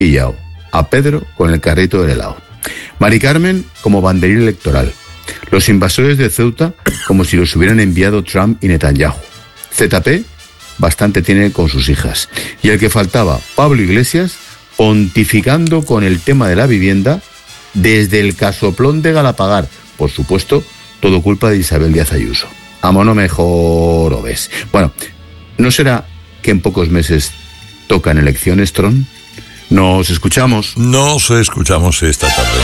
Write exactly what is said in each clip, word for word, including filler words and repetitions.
pillado a Pedro con el carrito del helado. Mari Carmen como banderín electoral. Los invasores de Ceuta como si los hubieran enviado Trump y Netanyahu. Z P bastante tiene con sus hijas. Y el que faltaba, Pablo Iglesias, pontificando con el tema de la vivienda desde el casoplón de Galapagar. Por supuesto, todo culpa de Isabel Díaz Ayuso. A mono mejor o ves. Bueno, ¿no será que en pocos meses tocan elecciones, Tron? Nos escuchamos. Nos escuchamos esta tarde.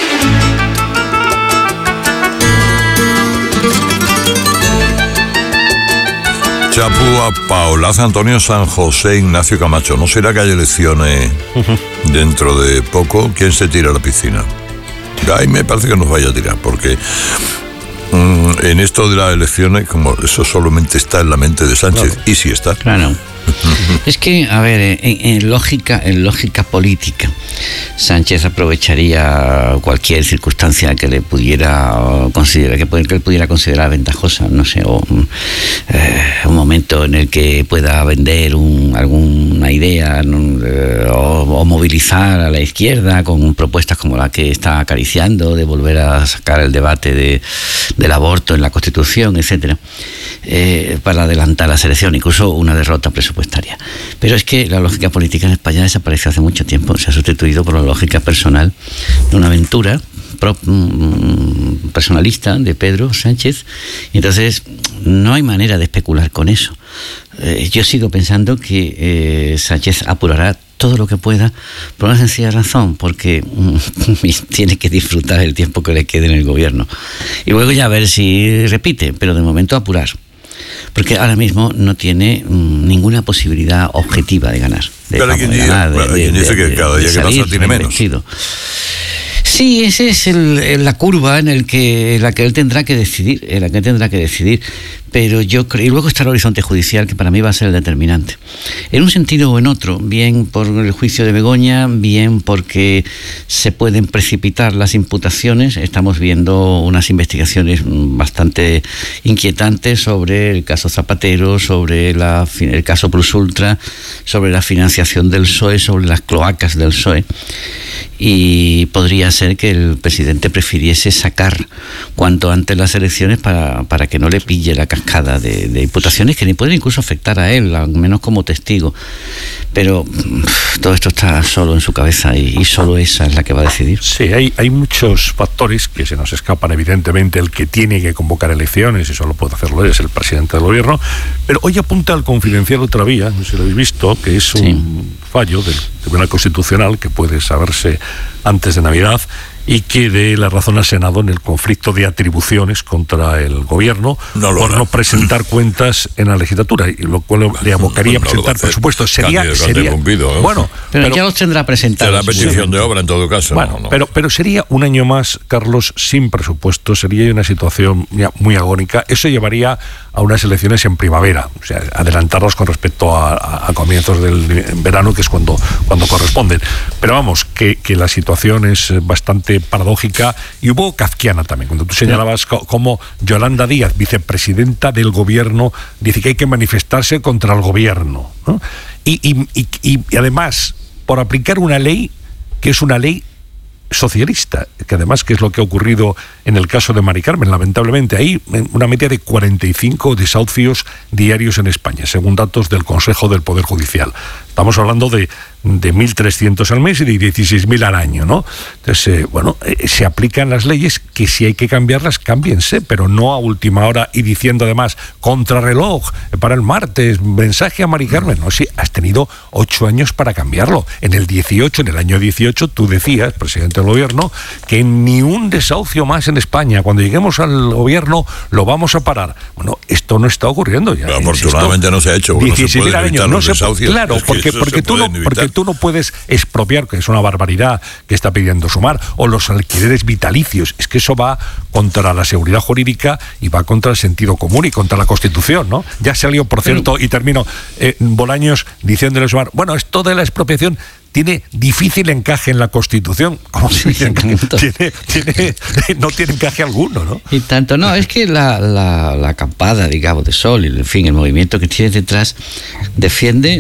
Chapúa, Paolaza, Antonio San José, Ignacio Camacho. ¿No será que hay elecciones dentro de poco? ¿Quién se tira a la piscina? Ahí me parece que nos vaya a tirar, porque mmm, en esto de las elecciones, como eso solamente está en la mente de Sánchez, claro. Y si está. Claro. Es que, a ver, en, en lógica, en lógica política, Sánchez aprovecharía cualquier circunstancia que le pudiera considerar, que, que él pudiera considerar ventajosa, no sé, o eh, un momento en el que pueda vender un, alguna idea eh, o, o movilizar a la izquierda con propuestas como la que está acariciando, de volver a sacar el debate de, del aborto en la Constitución, etcétera, eh, para adelantar la elecciones, incluso una derrota presupuestaria. Pero es que la lógica política en España desapareció hace mucho tiempo, se ha sustituido por la lógica personal de una aventura pro, mm, personalista de Pedro Sánchez, y entonces no hay manera de especular con eso. Eh, yo sigo pensando que eh, Sánchez apurará todo lo que pueda por una sencilla razón, porque mm, tiene que disfrutar el tiempo que le quede en el gobierno y luego ya a ver si repite, pero de momento apurar. Porque ahora mismo no tiene mmm, ninguna posibilidad objetiva de ganar. De, Pero hay quien dice que cada día que pasa tiene menos. Sí, esa es el, el, la curva en, el que, en la que él tendrá que decidir, en la que tendrá que decidir. Pero yo creo, y luego está el horizonte judicial, que para mí va a ser el determinante. En un sentido o en otro, bien por el juicio de Begoña, bien porque se pueden precipitar las imputaciones. Estamos viendo unas investigaciones bastante inquietantes sobre el caso Zapatero, sobre la, el caso Plus Ultra, sobre la financiación del P S O E, sobre las cloacas del P S O E. Y podría ser que el presidente prefiriese sacar cuanto antes las elecciones para, para que no le pille la cascada de, de imputaciones que ni pueden incluso afectar a él, al menos como testigo. Pero pff, todo esto está solo en su cabeza y, y solo esa es la que va a decidir. Sí, hay, hay muchos factores que se nos escapan. Evidentemente, el que tiene que convocar elecciones, y solo puede hacerlo es el presidente del gobierno. Pero hoy apunta al Confidencial otra vía, no sé si lo habéis visto, que es un sí. fallo del Tribunal Constitucional que puede saberse antes de Navidad y que dé la razón al Senado en el conflicto de atribuciones contra el gobierno no por no presentar cuentas en la legislatura, y lo cual le abocaría a presentar, por supuesto, sería, Cándido, sería Cumbido, ¿eh? bueno, pero, pero ya los tendrá presentados. La petición sí. de obra en todo caso. Bueno, no, no. pero pero sería un año más, Carlos, sin presupuesto, sería una situación muy agónica. Eso llevaría a unas elecciones en primavera, o sea, adelantarlos con respecto a, a, a comienzos del verano, que es cuando, cuando corresponden. Pero vamos, que, que la situación es bastante paradójica y un poco kafkiana también. Cuando tú señalabas co- cómo Yolanda Díaz, vicepresidenta del gobierno, dice que hay que manifestarse contra el gobierno, ¿no? Y, y, y, y además, por aplicar una ley que es una ley socialista, que además que es lo que ha ocurrido en el caso de Mari Carmen, lamentablemente. Hay una media de cuarenta y cinco desahucios diarios en España, según datos del Consejo del Poder Judicial. Estamos hablando de, de mil trescientos al mes y de dieciséis mil al año, ¿no? Entonces, eh, bueno, eh, se aplican las leyes, que si hay que cambiarlas, cámbiense, pero no a última hora y diciendo además, contrarreloj, para el martes, mensaje a Mari Carmen. No, sí, has tenido ocho años para cambiarlo. En el dieciocho, en el año dieciocho, tú decías, presidente del gobierno, que ni un desahucio más en España. Cuando lleguemos al gobierno, lo vamos a parar. Bueno, esto no está ocurriendo ya. Pero afortunadamente no se ha hecho. Bueno, dieciséis mil al año, no se puede, claro, es porque, porque, tú no, porque tú no puedes expropiar, que es una barbaridad que está pidiendo Sumar, o los alquileres vitalicios. Es que eso va contra la seguridad jurídica y va contra el sentido común y contra la Constitución, ¿no? Ya salió, por cierto, y termino, eh, Bolaños diciéndole a Sumar, bueno, esto de la expropiación tiene difícil encaje en la Constitución. ¿Cómo se dice? tiene, tiene, no tiene encaje alguno, ¿no? Y tanto, no, es que la, la, la acampada, digamos, de Sol, en fin, el movimiento que tiene detrás, defiende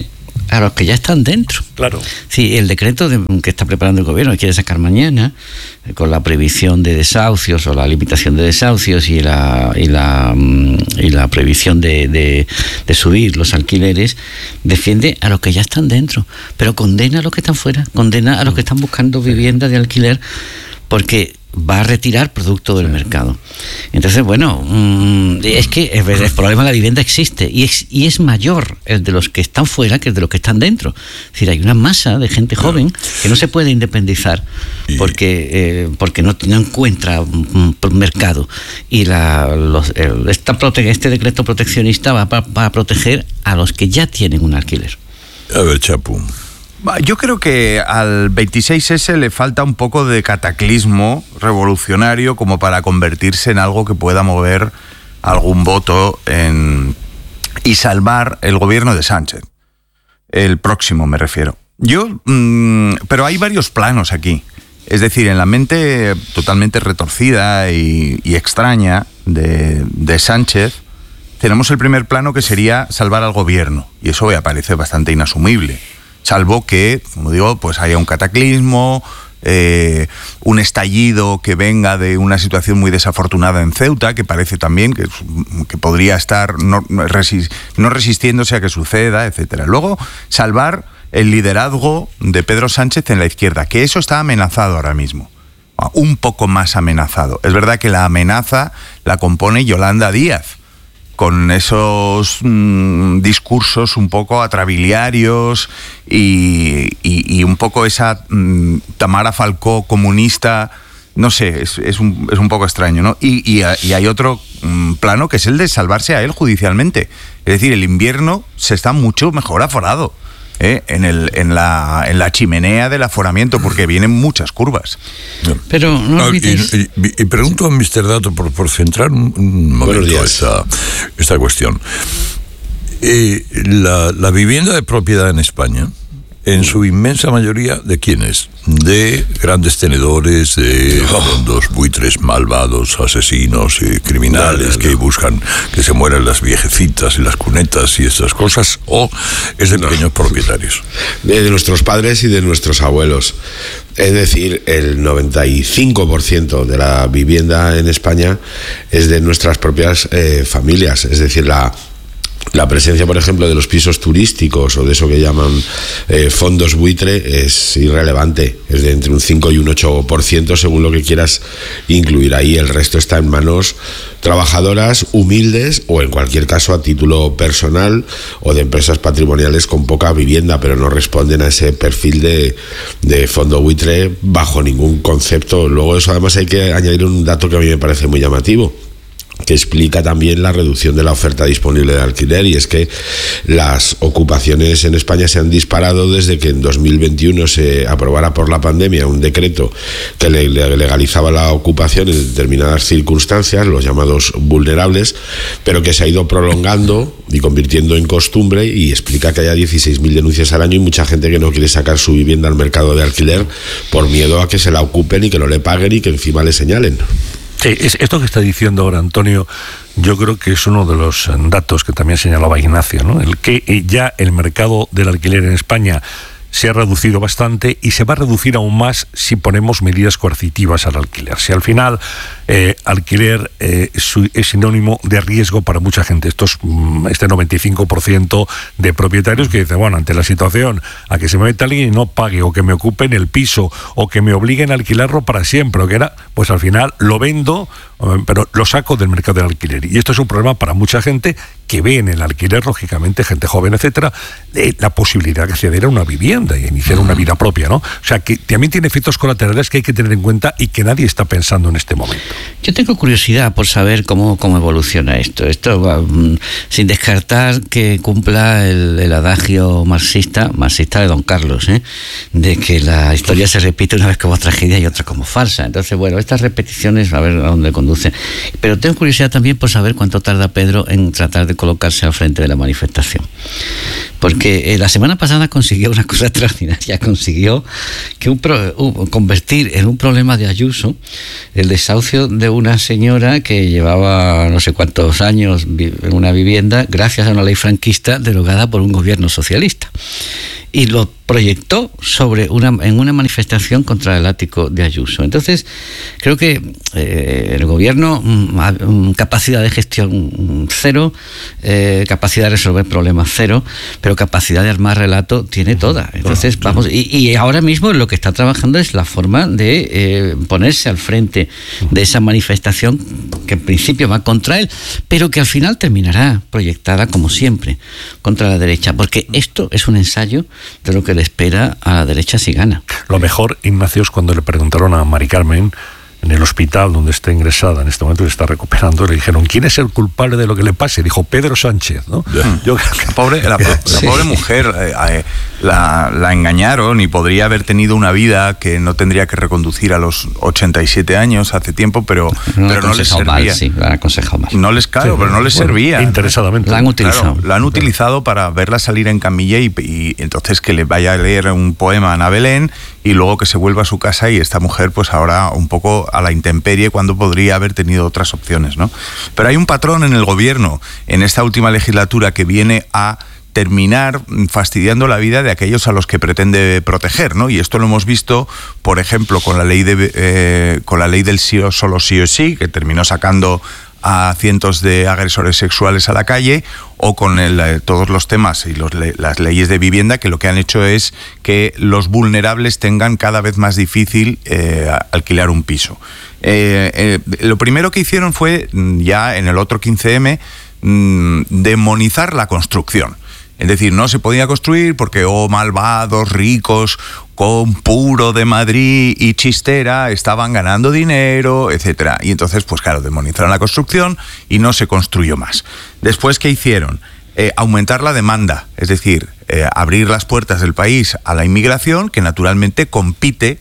a los que ya están dentro. Claro. Sí, el decreto de, que está preparando el gobierno, que quiere sacar mañana, eh, con la prohibición de desahucios o la limitación de desahucios y la y la y la prohibición de, de, de subir los alquileres, defiende a los que ya están dentro, pero condena a los que están fuera, condena a los que están buscando vivienda de alquiler, porque va a retirar producto del mercado. Entonces, bueno, mmm, es que el, el problema de la vivienda existe y es, y es mayor el de los que están fuera que el de los que están dentro. Es decir, hay una masa de gente joven que no se puede independizar porque eh, porque no, no encuentra un, un mercado. Y la, los, el, esta prote- este decreto proteccionista va, va, va a proteger a los que ya tienen un alquiler. A ver, Chapu. Yo creo que al veintiséis ese le falta un poco de cataclismo revolucionario como para convertirse en algo que pueda mover algún voto en, y salvar el gobierno de Sánchez. El próximo, me refiero. Yo, mmm, pero hay varios planos aquí. Es decir, en la mente totalmente retorcida y, y extraña de, de Sánchez, tenemos el primer plano que sería salvar al gobierno. Y eso me parece bastante inasumible. Salvo que, como digo, pues haya un cataclismo, eh, un estallido que venga de una situación muy desafortunada en Ceuta, que parece también que, que podría estar no, resist, no resistiéndose a que suceda, etcétera. Luego, salvar el liderazgo de Pedro Sánchez en la izquierda, que eso está amenazado ahora mismo, un poco más amenazado. Es verdad que la amenaza la compone Yolanda Díaz, con esos mmm, discursos un poco atrabiliarios y, y, y un poco esa mmm, Tamara Falcó comunista, no sé, es, es, un, es un poco extraño, ¿no? Y, y, y hay otro mmm, plano que es el de salvarse a él judicialmente. Es decir, el invierno se está mucho mejor aforado. ¿Eh? En, el, en, la, en la chimenea del aforamiento, porque vienen muchas curvas. Pero no, no y, y, y pregunto a mister Dato, por, por centrar un, un momento esta, esta cuestión. Eh, la, la vivienda de propiedad en España, en su inmensa mayoría, ¿de quién es? De grandes tenedores, de fondos buitres malvados, asesinos y criminales no, no, no. que buscan que se mueran las viejecitas y las cunetas y estas cosas, o es de pequeños no. propietarios. De, de nuestros padres y de nuestros abuelos. Es decir, el noventa y cinco por ciento de la vivienda en España es de nuestras propias eh, familias. Es decir, la La presencia, por ejemplo, de los pisos turísticos o de eso que llaman eh, fondos buitre es irrelevante. Es de entre un cinco y un ocho por ciento según lo que quieras incluir ahí. El resto está en manos trabajadoras, humildes o en cualquier caso a título personal o de empresas patrimoniales con poca vivienda, pero no responden a ese perfil de, de fondo buitre bajo ningún concepto. Luego eso además hay que añadir un dato que a mí me parece muy llamativo, que explica también la reducción de la oferta disponible de alquiler, y es que las ocupaciones en España se han disparado desde que en dos mil veintiuno se aprobara por la pandemia un decreto que legalizaba la ocupación en determinadas circunstancias, los llamados vulnerables, pero que se ha ido prolongando y convirtiendo en costumbre, y explica que haya dieciséis mil denuncias al año y mucha gente que no quiere sacar su vivienda al mercado de alquiler por miedo a que se la ocupen y que no le paguen y que encima le señalen. Sí, es esto que está diciendo ahora Antonio, yo creo que es uno de los datos que también señalaba Ignacio, ¿no? El que ya el mercado del alquiler en España se ha reducido bastante y se va a reducir aún más si ponemos medidas coercitivas al alquiler. Si al final eh, alquiler eh, es sinónimo de riesgo para mucha gente. Esto es, este noventa y cinco por ciento de propietarios que dicen, bueno, ante la situación a que se me meta alguien y no pague, o que me ocupen el piso, o que me obliguen a alquilarlo para siempre, o que era, pues al final lo vendo, pero lo saco del mercado del alquiler. Y esto es un problema para mucha gente que ve en el alquiler, lógicamente, gente joven, etcétera, de la posibilidad de acceder a una vivienda y iniciar una vida propia, ¿no? O sea, que también tiene efectos colaterales que hay que tener en cuenta y que nadie está pensando en este momento. Yo tengo curiosidad por saber cómo, cómo evoluciona esto. Esto va, mm, sin descartar que cumpla el, el adagio marxista, marxista de Don Carlos, ¿eh? De que la historia se repite una vez como tragedia y otra como falsa. Entonces, bueno, estas repeticiones a ver a dónde conducen. Pero tengo curiosidad también por saber cuánto tarda Pedro en tratar de colocarse al frente de la manifestación. Porque eh, la semana pasada consiguió una cosa extraordinaria, consiguió que un pro, uh, convertir en un problema de Ayuso el desahucio de una señora que llevaba no sé cuántos años en una vivienda gracias a una ley franquista derogada por un gobierno socialista. Y lo proyectó sobre una, en una manifestación contra el ático de Ayuso. Entonces, creo que eh, el gobierno, mm, capacidad de gestión cero, eh, capacidad de resolver problemas cero, pero capacidad de armar relato tiene toda. Entonces, vamos, y, y ahora mismo lo que está trabajando es la forma de eh, ponerse al frente de esa manifestación que en principio va contra él, pero que al final terminará proyectada, como siempre, contra la derecha, porque esto es un ensayo de lo que le espera a la derecha si gana. Lo mejor, Ignacio, es cuando le preguntaron a Mari Carmen en el hospital donde está ingresada, en este momento se está recuperando, le dijeron, ¿quién es el culpable de lo que le pase? Dijo, Pedro Sánchez, ¿no? Yeah. Yo creo que la pobre, la, la sí. pobre mujer eh, eh, la, la engañaron y podría haber tenido una vida que no tendría que reconducir a los ochenta y siete años hace tiempo, pero no, pero no les servía. Mal, sí, la han aconsejado mal. No les, claro, sí, pero no les bueno, servía. Interesadamente. La han utilizado. Claro, la han utilizado para verla salir en camilla y, y entonces que le vaya a leer un poema a Ana Belén y luego que se vuelva a su casa y esta mujer pues ahora un poco a la intemperie cuando podría haber tenido otras opciones, ¿no? Pero hay un patrón en el gobierno en esta última legislatura que viene a terminar fastidiando la vida de aquellos a los que pretende proteger, ¿no? Y esto lo hemos visto, por ejemplo, con la ley de eh, con la ley del sí o solo sí o sí, que terminó sacando a cientos de agresores sexuales a la calle, o con el, eh, todos los temas y los, le, las leyes de vivienda que lo que han hecho es que los vulnerables tengan cada vez más difícil eh, alquilar un piso. Eh, eh, lo primero que hicieron fue, ya en el otro quince eme, mmm, demonizar la construcción. Es decir, no se podía construir porque, oh, malvados, ricos, con puro de Madrid y chistera, estaban ganando dinero, etcétera. Y entonces, pues claro, demonizaron la construcción y no se construyó más. Después, ¿qué hicieron? Eh, aumentar la demanda, es decir, eh, abrir las puertas del país a la inmigración, que naturalmente compite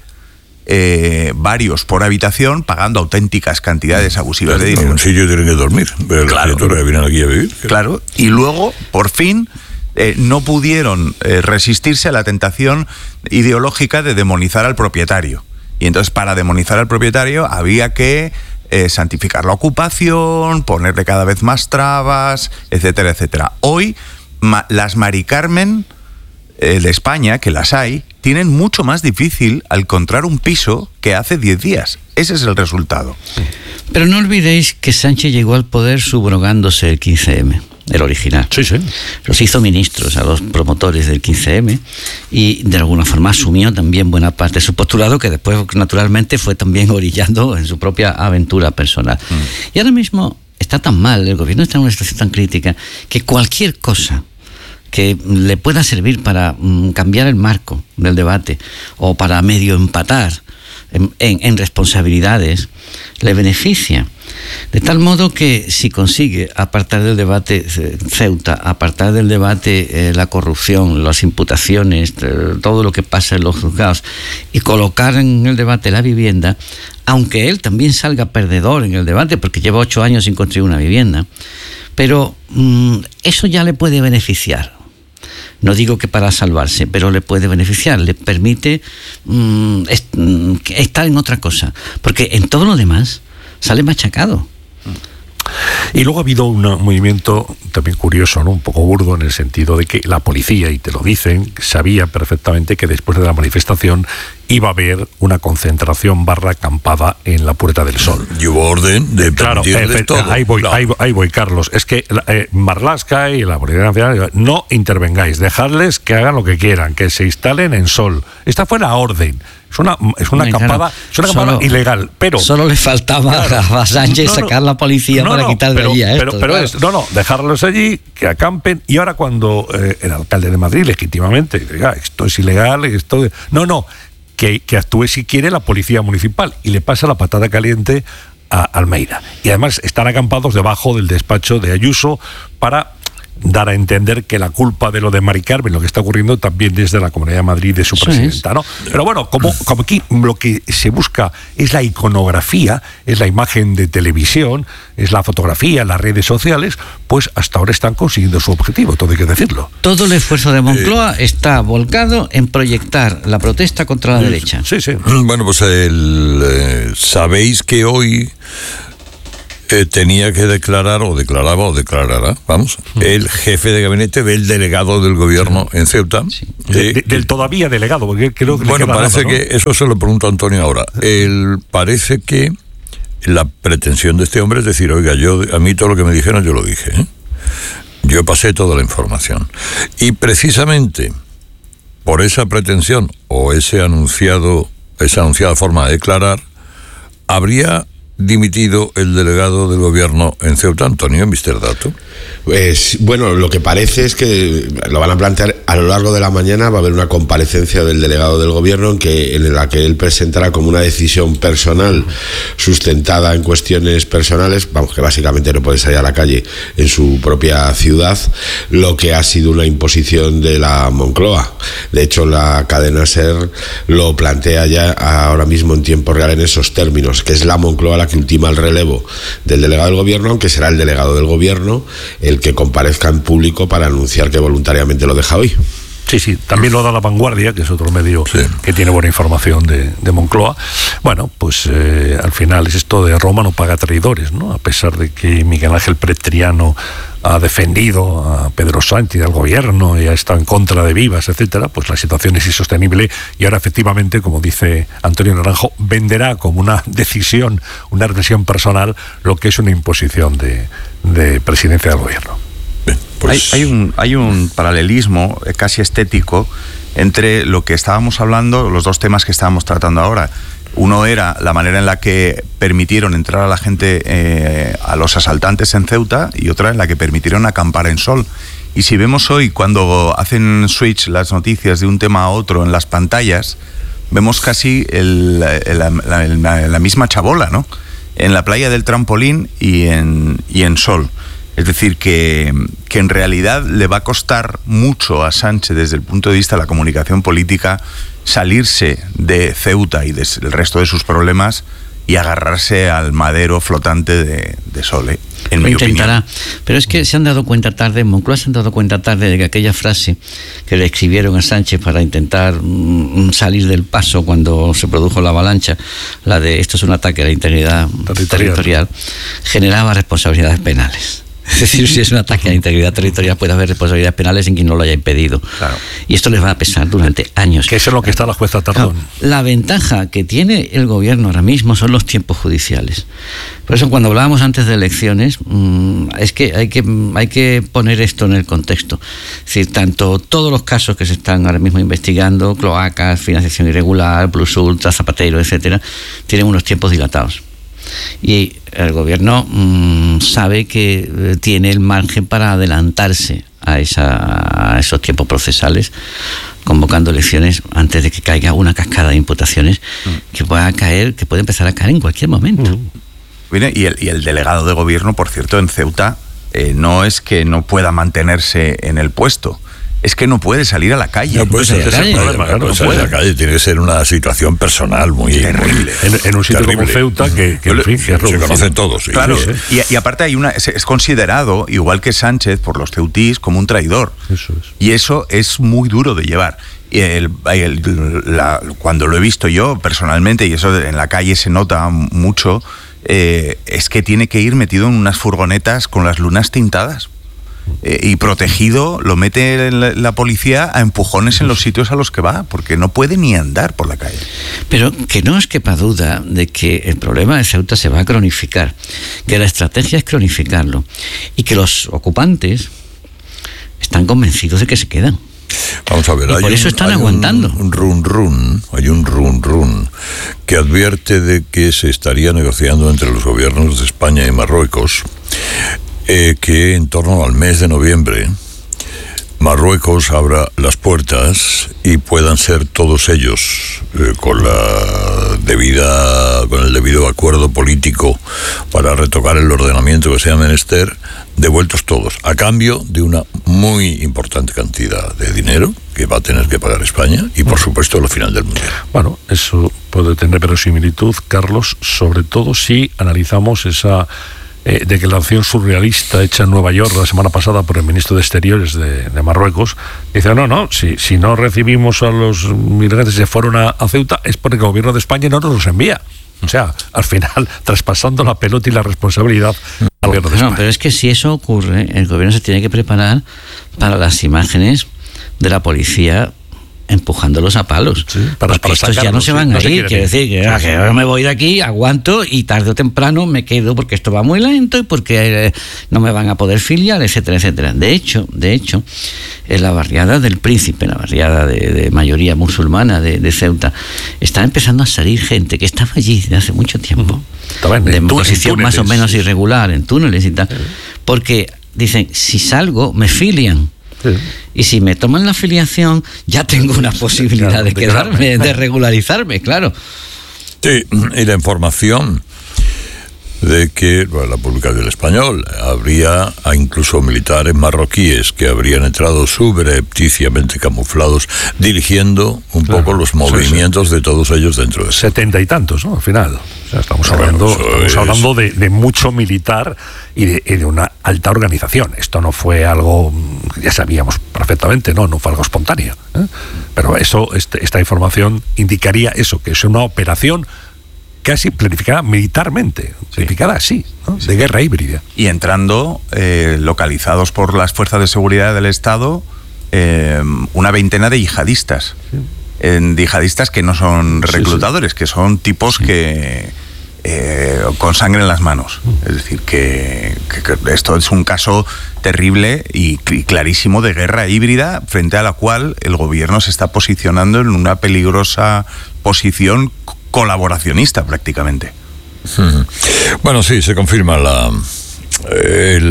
Eh, varios por habitación, pagando auténticas cantidades abusivas claro, de dinero. En un sitio tienen que dormir, pero claro, las criaturas vienen aquí a vivir. Claro, y luego, por fin, eh, no pudieron eh, resistirse a la tentación ideológica de demonizar al propietario. Y entonces, para demonizar al propietario, había que eh, santificar la ocupación, ponerle cada vez más trabas, etcétera, etcétera. Hoy, ma- las Mari Carmen eh, de España, que las hay, tienen mucho más difícil encontrar un piso que hace diez días. Ese es el resultado. Pero no olvidéis que Sánchez llegó al poder subrogándose el quince eme, el original. Sí, sí. Los hizo ministros a los promotores del quince eme y de alguna forma asumió también buena parte de su postulado, que después naturalmente fue también orillando en su propia aventura personal. Mm. Y ahora mismo está tan mal, el gobierno está en una situación tan crítica, que cualquier cosa que le pueda servir para mm, cambiar el marco del debate o para medio empatar en, en, en responsabilidades, le beneficia. De tal modo que si consigue apartar del debate Ceuta, apartar del debate eh, la corrupción, las imputaciones, eh, todo lo que pasa en los juzgados, y colocar en el debate la vivienda, aunque él también salga perdedor en el debate porque lleva ocho años sin construir una vivienda, pero mm, eso ya le puede beneficiar. No digo que para salvarse, pero le puede beneficiar, le permite mmm, est- estar en otra cosa, porque en todo lo demás sale machacado. Y luego ha habido un movimiento también curioso, ¿no? Un poco burdo, en el sentido de que la policía, y te lo dicen, sabía perfectamente que después de la manifestación iba a haber una concentración barra acampada en la Puerta del Sol. Y hubo orden de claro, permitirles eh, todo. Ahí voy, no. ahí, ahí voy, Carlos. Es que eh, Marlaska y la Policía Nacional, no intervengáis, dejadles que hagan lo que quieran, que se instalen en Sol. Esta fue la orden. Es una, es una Claro, acampada, es una acampada solo, ilegal, pero... Solo le faltaba claro, a Sánchez no, no, sacar la policía no, para no, quitar pero, de allí a pero, esto, pero claro. es, no, no, dejarlos allí, que acampen, y ahora cuando eh, el alcalde de Madrid, legítimamente, diga, esto es ilegal, esto... De... No, no, que, que actúe si quiere la policía municipal, y le pasa la patada caliente a Almeida. Y además están acampados debajo del despacho de Ayuso para... dar a entender que la culpa de lo de Mari Carmen, lo que está ocurriendo, también es de la Comunidad de Madrid, de su Eso presidenta, es. ¿no? Pero bueno, como, como aquí lo que se busca es la iconografía, es la imagen de televisión, es la fotografía, las redes sociales, pues hasta ahora están consiguiendo su objetivo, todo hay que decirlo. Todo el esfuerzo de Moncloa eh, está volcado en proyectar la protesta contra la derecha. Sí, sí. Bueno, pues el, eh, sabéis que hoy eh, tenía que declarar, o declaraba, o declarará, vamos, el jefe de gabinete del delegado del gobierno en Ceuta. Sí. De- Eh, de- del todavía delegado, porque creo que le Bueno, queda parece nada, ¿no? que, eso se lo pregunto a Antonio ahora, el, parece que la pretensión de este hombre es decir, oiga, yo a mí todo lo que me dijeron yo lo dije, ¿eh? Yo pasé toda la información. Y precisamente por esa pretensión o ese anunciado, esa anunciada forma de declarar, habría dimitido el delegado del gobierno en Ceuta, Antonio, en Mister Dato. Pues bueno, lo que parece es que lo van a plantear a lo largo de la mañana. Va a haber una comparecencia del delegado del gobierno en, que, en la que él presentará como una decisión personal sustentada en cuestiones personales, vamos, que básicamente no puede salir a la calle en su propia ciudad, lo que ha sido una imposición de la Moncloa. De hecho, la cadena SER lo plantea ya ahora mismo en tiempo real en esos términos, que es la Moncloa la que ultima el relevo del delegado del gobierno, aunque será el delegado del gobierno el que comparezca en público para anunciar que voluntariamente lo deja hoy. Sí, sí, también lo da La Vanguardia, que es otro medio Sí. que tiene buena información de, de Moncloa. Bueno, pues eh, al final es esto de Roma no paga traidores, ¿no? A pesar de que Miguel Ángel Pretriano ha defendido a Pedro Sánchez, al gobierno, y ha estado en contra de Vivas, etcétera, pues la situación es insostenible y ahora efectivamente, como dice Antonio Naranjo, venderá como una decisión, una decisión personal, lo que es una imposición de, de presidencia del gobierno. Bien, pues, Hay, hay un, hay un paralelismo eh, casi estético entre lo que estábamos hablando, los dos temas que estábamos tratando ahora. Uno era la manera en la que permitieron entrar a la gente, eh, a los asaltantes en Ceuta, y otra en la que permitieron acampar en Sol. Y si vemos hoy, cuando hacen switch las noticias de un tema a otro en las pantallas, vemos casi el, el- la, la- la- la misma chabola, ¿no? En la playa del Trampolín y en, y en Sol. Es decir, que, que en realidad le va a costar mucho a Sánchez, desde el punto de vista de la comunicación política, salirse de Ceuta y del resto de sus problemas y agarrarse al madero flotante de, de Sol, ¿eh? En Lo mi intentará. opinión. Pero es que se han dado cuenta tarde, en Moncloa se han dado cuenta tarde de que aquella frase que le escribieron a Sánchez para intentar mm, salir del paso cuando se produjo la avalancha, la de esto es un ataque a la integridad Territorial. territorial, generaba responsabilidades penales. Es decir, si es un ataque a la integridad territorial, puede haber responsabilidades penales en quien no lo haya impedido. Claro. Y esto les va a pesar durante años. Que eso es lo que está la jueza Tardón. Claro, la ventaja que tiene el gobierno ahora mismo son los tiempos judiciales. Por eso cuando hablábamos antes de elecciones, mmm, es que hay que hay que poner esto en el contexto. Es decir, tanto todos los casos que se están ahora mismo investigando, cloacas, financiación irregular, Plus Ultra, Zapatero, etcétera, tienen unos tiempos dilatados. Y el gobierno mmm, sabe que eh, tiene el margen para adelantarse a, esa, a esos tiempos procesales, convocando elecciones antes de que caiga una cascada de imputaciones mm. que pueda caer, que puede empezar a caer en cualquier momento. Mm. Mire, y, el, y el delegado de gobierno, por cierto, en Ceuta, eh, no es que no pueda mantenerse en el puesto, es que no puede salir a la calle. no puede ser, Ese es el problema, claro, no no salir a la puede. calle, tiene que ser una situación personal muy Terrible. muy En, en un sitio terrible. como Ceuta, que, que en fin, que es Se reducido. conocen todos, sí. Claro, Sí, sí. y, y aparte hay una, es, es considerado, igual que Sánchez, por los ceutís, como un traidor. Eso es. Y eso es muy duro de llevar. Y el- el- la- cuando lo he visto yo personalmente, y eso en la calle se nota mucho, eh, es que tiene que ir metido en unas furgonetas con las lunas tintadas. Eh, y protegido, lo mete la, la policía a empujones en los sitios a los que va, porque no puede ni andar por la calle. Pero que no os quepa duda de que el problema de Ceuta se va a cronificar, que la estrategia es cronificarlo y que los ocupantes están convencidos de que se quedan. Vamos a ver, Y hay por eso un- están hay aguantando. Un, un run run, hay un run run que advierte de que se estaría negociando entre los gobiernos de España y Marruecos, eh, que en torno al mes de noviembre Marruecos abra las puertas y puedan ser todos ellos, eh, con la debida, con el debido acuerdo político para retocar el ordenamiento que sea menester, devueltos todos, a cambio de una muy importante cantidad de dinero que va a tener que pagar España y, por supuesto, lo final del Mundial. Bueno, eso puede tener verosimilitud, Carlos, sobre todo si analizamos esa Eh, declaración surrealista hecha en Nueva York la semana pasada por el ministro de Exteriores de, de Marruecos. Dice, no, no, si, si no recibimos a los migrantes que se fueron a, a Ceuta es porque el gobierno de España no nos los envía. O sea, al final, traspasando la pelota y la responsabilidad al gobierno de España. No, pero es que si eso ocurre, el gobierno se tiene que preparar para las imágenes de la policía empujándolos a palos, sí, para, porque para estos ya no se van sí, a ir, no quiere decir que, sí, que ahora me voy de aquí, aguanto y tarde o temprano me quedo porque esto va muy lento y porque eh, no me van a poder filiar, etcétera, etcétera. De hecho, de hecho, en la barriada del Príncipe, la barriada de, de mayoría musulmana de, de Ceuta, está empezando a salir gente que estaba allí desde hace mucho tiempo, uh-huh. en, de en posición túneles, más o menos irregular, en túneles y tal, sí. Porque dicen, si salgo, me filian. Sí. Y si me toman la filiación, ya tengo una posibilidad claro, de quedarme, de regularizarme, claro. Sí, y la información de que, bueno, la publicación del Español, habría a incluso militares marroquíes que habrían entrado subrepticiamente camuflados, dirigiendo un claro, poco los movimientos sí, sí. de todos ellos dentro de setenta y tantos, ¿no? Al final. O sea, estamos claro, hablando, estamos es... hablando de, de mucho militar y de, y de una alta organización. Esto no fue algo, ya sabíamos perfectamente, no, no fue algo espontáneo, ¿eh? Pero eso, este, esta información indicaría eso, que es una operación casi planificada militarmente, planificada así, ¿no? De sí. guerra híbrida. Y entrando, eh, localizados por las fuerzas de seguridad del Estado, eh, una veintena de yihadistas. Sí. En yihadistas que no son reclutadores, sí, sí. que son tipos sí. que eh, con sangre en las manos. Es decir, que, que, que esto es un caso terrible y clarísimo de guerra híbrida, frente a la cual el gobierno se está posicionando en una peligrosa posición colaboracionista prácticamente. Bueno, sí, se confirma la, eh,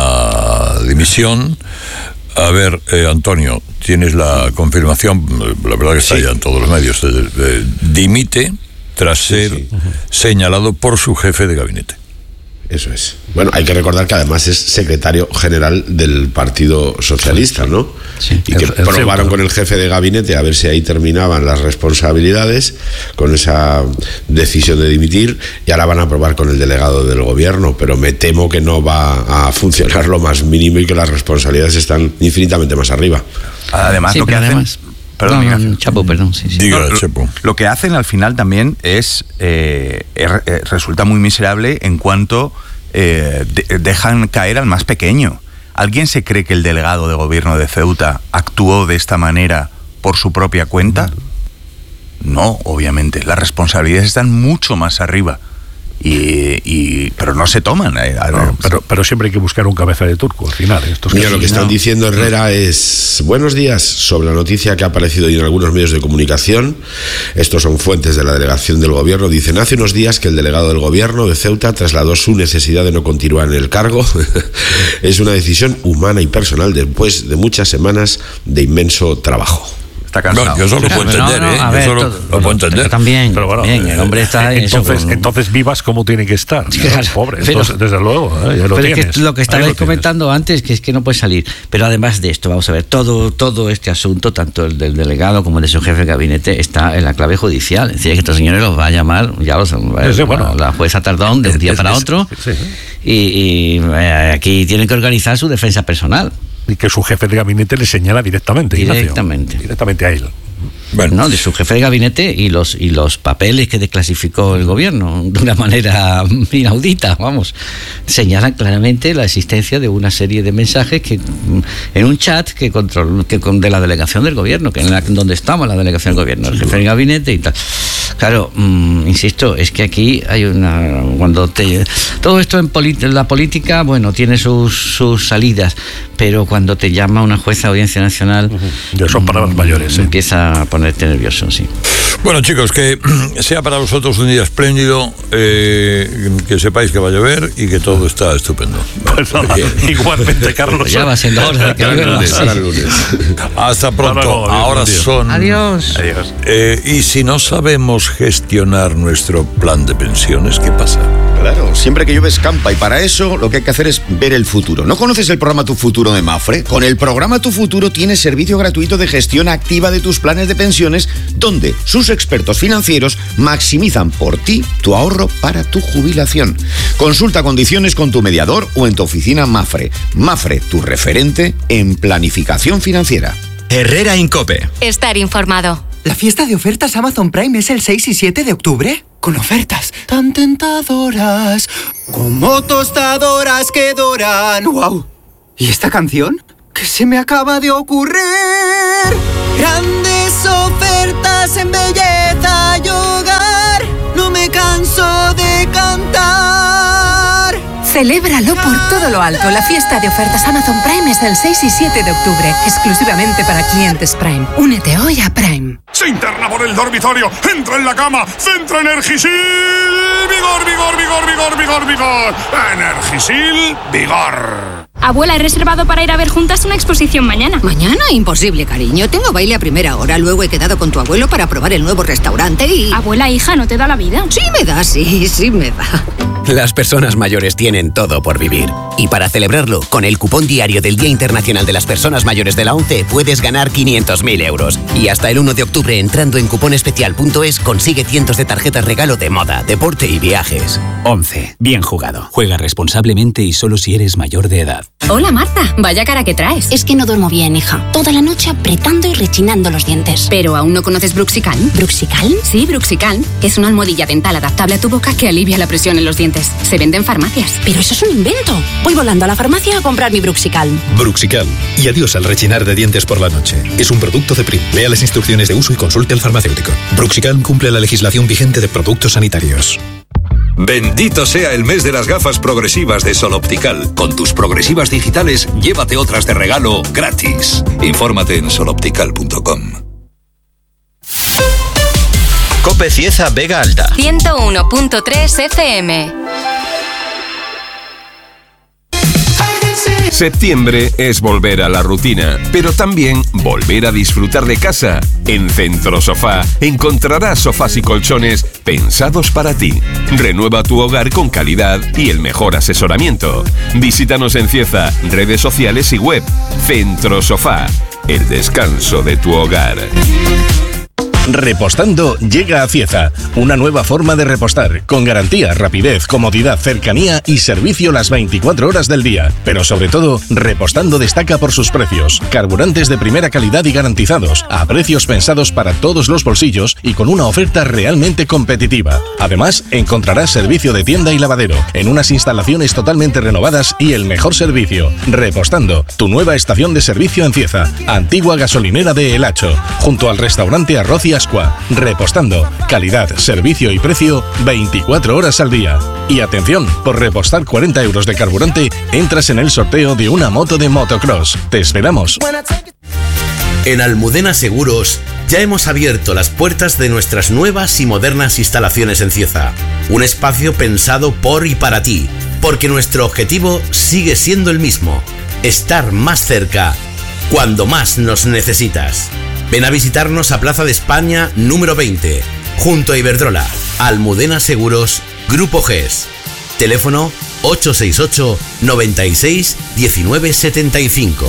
la dimisión. A ver, eh, Antonio, tienes la confirmación, la verdad que está sí. ya en todos los medios, de, de, de, dimite tras ser sí, sí. señalado por su jefe de gabinete. Eso es. Bueno, hay que recordar que además es secretario general del Partido Socialista, ¿no? Sí, y que el, el probaron con el jefe de gabinete a ver si ahí terminaban las responsabilidades con esa decisión de dimitir, y ahora van a probar con el delegado del gobierno, pero me temo que no va a funcionar lo más mínimo y que las responsabilidades están infinitamente más arriba. Además, sí, lo que hacen... Perdón, no, no, Chapo, perdón. Sí, sí. Diga, no, Chapo. Lo, lo que hacen al final también es eh, er, eh, resulta muy miserable en cuanto eh, de, dejan caer al más pequeño. ¿Alguien se cree que el delegado de gobierno de Ceuta actuó de esta manera por su propia cuenta? No, obviamente. Las responsabilidades están mucho más arriba. Y, y pero no se toman eh, no, pero, pero siempre hay que buscar un cabeza de turco al final. Estos Mira, lo que están no. diciendo Herrera es: buenos días, sobre la noticia que ha aparecido hoy en algunos medios de comunicación. Estos son fuentes de la delegación del gobierno. Dicen, hace unos días que el delegado del gobierno de Ceuta trasladó su necesidad de no continuar en el cargo. Es una decisión humana y personal después de muchas semanas de inmenso trabajo. No, yo eso lo puedo entender, no, no, ¿eh? A ver, yo todo, lo puedo entender. También, pero bueno, bien, el hombre está en entonces, eso. Entonces vivas como tiene que estar. Claro, pobre, pero, entonces, desde luego, ¿eh? Ya lo pero tienes. Es que lo que estabais comentando antes, que es que no puede salir. Pero además de esto, vamos a ver, todo, todo este asunto, tanto el del delegado como el de su jefe de gabinete, está en la clave judicial. Es decir, que estos señores los va a llamar, ya los, sí, sí, bueno, la jueza Tardón, de un día es, para es, otro, sí, sí. Y, y eh, aquí tienen que organizar su defensa personal. Y que su jefe de gabinete le señala directamente. Directamente. Ignacio, directamente a él. Bueno. No, de su jefe de gabinete y los y los papeles que desclasificó el gobierno de una manera inaudita, vamos, señalan claramente la existencia de una serie de mensajes que en un chat que control, que con de la delegación del gobierno, que en la, donde estamos la delegación del gobierno, el jefe de gabinete y tal. Claro, mmm, insisto, es que aquí hay una... Cuando te... Todo esto en polit- la política, bueno, tiene sus, sus salidas, pero cuando te llama una jueza de Audiencia Nacional... Uh-huh. Ya son palabras mayores, ¿eh? Empieza a ponerte nervioso, sí. Bueno, chicos, que sea para vosotros un día espléndido, eh, que sepáis que va a llover y que todo está estupendo. Pues nada, igualmente, Carlos. Pues ya va siendo hora de que llueva. Hasta pronto. Luego, Ahora adiós, son... Adiós. Adiós. Eh, y si no sabemos gestionar nuestro plan de pensiones, ¿qué pasa? Claro, siempre que llueve escampa y para eso lo que hay que hacer es ver el futuro. ¿No conoces el programa Tu Futuro de Mafre? Con el programa Tu Futuro tienes servicio gratuito de gestión activa de tus planes de pensiones, donde sus expertos financieros maximizan por ti tu ahorro para tu jubilación. Consulta condiciones con tu mediador o en tu oficina Mafre. Mafre, tu referente en planificación financiera. Herrera Incope. Estar informado. ¿La fiesta de ofertas Amazon Prime es el seis y siete de octubre? Con ofertas tan tentadoras, como tostadoras que doran. ¡Wow! ¿Y esta canción? ¿Qué se me acaba de ocurrir? Grandes ofertas en belleza y hogar. No me canso de cantar. Celébralo por todo lo alto. La fiesta de ofertas Amazon Prime es el seis y siete de octubre, exclusivamente para clientes Prime. Únete hoy a Prime. Se interna por el dormitorio, entra en la cama, centra Energisil, vigor, vigor, vigor, vigor, vigor, vigor. Energisil, vigor. Abuela, he reservado para ir a ver juntas una exposición mañana. ¿Mañana? Imposible, cariño. Tengo baile a primera hora. Luego he quedado con tu abuelo para probar el nuevo restaurante y... Abuela, hija, ¿no te da la vida? Sí me da, sí, sí me da. Las personas mayores tienen todo por vivir. Y para celebrarlo, con el cupón diario del Día Internacional de las Personas Mayores de la ONCE puedes ganar quinientos mil euros. Y hasta el uno de octubre, entrando en cuponespecial punto es, consigue cientos de tarjetas regalo de moda, deporte y viajes. ONCE. Bien jugado. Juega responsablemente y solo si eres mayor de edad. Hola, Marta. Vaya cara que traes. Es que no duermo bien, hija. Toda la noche apretando y rechinando los dientes. ¿Pero aún no conoces Bruxicalm? ¿Bruxicalm? Sí, Bruxicalm. Es una almohadilla dental adaptable a tu boca que alivia la presión en los dientes. Se vende en farmacias. Pero eso es un invento. Voy volando a la farmacia a comprar mi Bruxicalm. Bruxicalm. Y adiós al rechinar de dientes por la noche. Es un producto de Prim. Lea las instrucciones de uso y consulte al farmacéutico. Bruxicalm cumple la legislación vigente de productos sanitarios. Bendito sea el mes de las gafas progresivas de Sol Optical. Con tus progresivas digitales, llévate otras de regalo gratis. Infórmate en sol optical punto com. Cope Cieza Vega Alta. ciento uno punto tres F M. Septiembre es volver a la rutina, pero también volver a disfrutar de casa. En Centro Sofá encontrarás sofás y colchones pensados para ti. Renueva tu hogar con calidad y el mejor asesoramiento. Visítanos en Cieza, redes sociales y web. Centro Sofá, el descanso de tu hogar. Repostando llega a Cieza, una nueva forma de repostar, con garantía, rapidez, comodidad, cercanía y servicio las veinticuatro horas del día. Pero sobre todo, Repostando destaca por sus precios. Carburantes de primera calidad y garantizados, a precios pensados para todos los bolsillos y con una oferta realmente competitiva. Además, encontrarás servicio de tienda y lavadero, en unas instalaciones totalmente renovadas y el mejor servicio. Repostando, tu nueva estación de servicio en Cieza, antigua gasolinera de El Hacho, junto al restaurante Arroz y Ascua. Repostando, calidad, servicio y precio veinticuatro horas al día. Y atención, por repostar cuarenta euros de carburante, entras en el sorteo de una moto de motocross. Te esperamos. En Almudena Seguros ya hemos abierto las puertas de nuestras nuevas y modernas instalaciones en Cieza. Un espacio pensado por y para ti, porque nuestro objetivo sigue siendo el mismo: estar más cerca cuando más nos necesitas. Ven a visitarnos a Plaza de España número veinte, junto a Iberdrola. Almudena Seguros, Grupo G E S. Teléfono ocho seis ocho, noventa y seis, diecinueve setenta y cinco.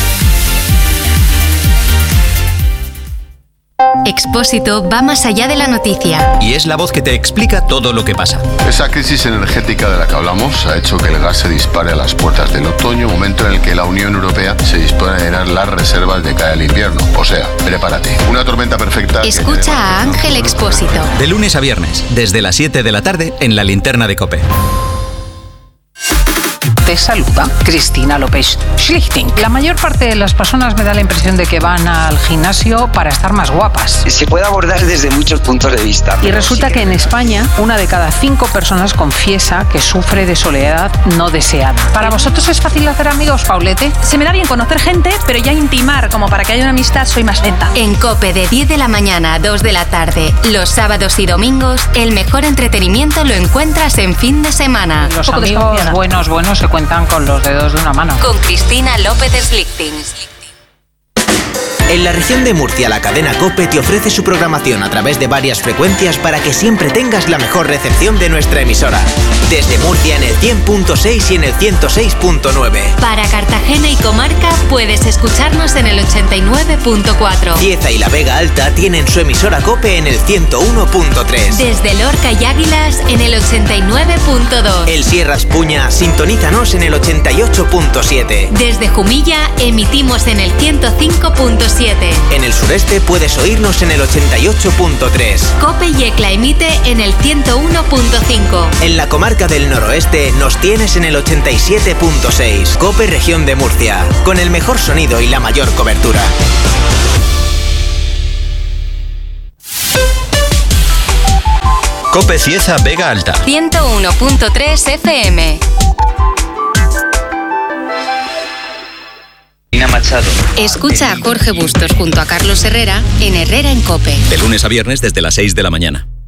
Expósito va más allá de la noticia. Y es la voz que te explica todo lo que pasa. Esa crisis energética de la que hablamos ha hecho que el gas se dispare a las puertas del otoño, momento en el que la Unión Europea se dispone a llenar las reservas de cara al invierno. O sea, prepárate. Una tormenta perfecta. Escucha a Ángel Expósito. De lunes a viernes, desde las siete de la tarde, en la linterna de COPE. Te saluda Cristina López Schlichting. La mayor parte de las personas me da la impresión de que van al gimnasio para estar más guapas. Se puede abordar desde muchos puntos de vista. Y resulta que en España una de cada cinco personas confiesa que sufre de soledad no deseada. ¿Para vosotros es fácil hacer amigos, Paulete? Se me da bien conocer gente, pero ya intimar como para que haya una amistad soy más lenta. En COPE de diez de la mañana a dos de la tarde, los sábados y domingos, el mejor entretenimiento lo encuentras en fin de semana. Los amigos buenos, buenos se cuentan con los dedos de una mano. Con Cristina López Slichting. En la región de Murcia, la cadena COPE te ofrece su programación a través de varias frecuencias para que siempre tengas la mejor recepción de nuestra emisora. Desde Murcia en el cien punto seis y en el ciento seis punto nueve. Para Cartagena y comarca puedes escucharnos en el ochenta y nueve punto cuatro. Cieza y la Vega Alta tienen su emisora COPE en el ciento uno punto tres. Desde Lorca y Águilas en el ochenta y nueve punto dos. El Sierra Espuña, sintonízanos en el ochenta y ocho punto siete. Desde Jumilla emitimos en el ciento cinco punto siete. En el sureste puedes oírnos en el ochenta y ocho punto tres. COPE Yecla emite en el ciento uno punto cinco. En la comarca del noroeste nos tienes en el ochenta y siete punto seis. COPE Región de Murcia, con el mejor sonido y la mayor cobertura. COPE Cieza Vega Alta. ciento uno punto tres F M. Machado. Escucha a Jorge Bustos junto a Carlos Herrera en Herrera en COPE. De lunes a viernes desde las seis de la mañana.